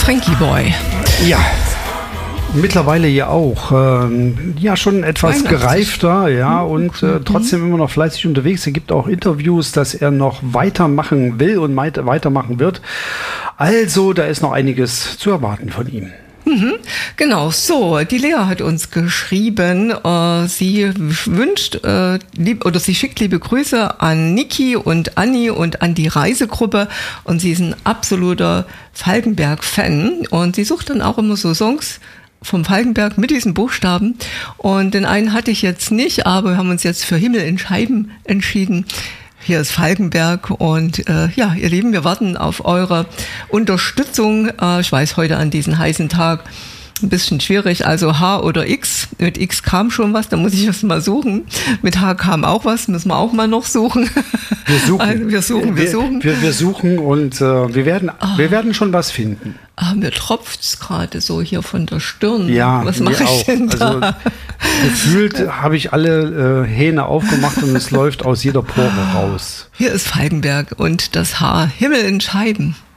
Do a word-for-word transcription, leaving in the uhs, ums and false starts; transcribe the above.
Frankie Boy. Ja. Mittlerweile ja auch, ähm, ja schon etwas gereifter, ja, und äh, trotzdem immer noch fleißig unterwegs. Er gibt auch Interviews, dass er noch weitermachen will und weitermachen wird. Also, da ist noch einiges zu erwarten von ihm. Mhm, genau, so, die Lea hat uns geschrieben, äh, sie wünscht, äh, lieb, oder sie schickt liebe Grüße an Niki und Anni und an die Reisegruppe, und sie ist ein absoluter Falkenberg-Fan, und sie sucht dann auch immer so Songs vom Falkenberg mit diesen Buchstaben, und den einen hatte ich jetzt nicht, aber wir haben uns jetzt für Himmel in Scheiben entschieden. Hier ist Falkenberg, und äh, ja, ihr Lieben, wir warten auf eure Unterstützung. Äh, ich weiß, heute an diesem heißen Tag ein bisschen schwierig, also H oder X. Mit X kam schon was, da muss ich erst mal suchen. Mit H kam auch was, müssen wir auch mal noch suchen. Wir suchen, also wir suchen, wir, wir suchen. Wir, wir suchen und äh, wir, werden, oh. wir werden schon was finden. Ah, mir tropft's gerade so hier von der Stirn. Ja, was mache ich auch. denn da? Also, gefühlt habe ich alle äh, Hähne aufgemacht und es läuft aus jeder Pore raus. Hier ist Falkenberg und das Haar Himmel in Scheiben.